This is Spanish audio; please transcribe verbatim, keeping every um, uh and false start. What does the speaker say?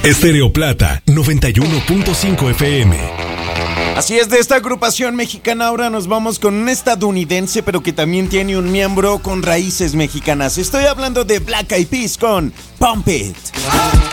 Estéreo Plata, noventa y uno punto cinco F M. Así es, de esta agrupación mexicana ahora nos vamos con un estadounidense, pero que también tiene un miembro con raíces mexicanas. Estoy hablando de Black Eyed Peas con Pump It.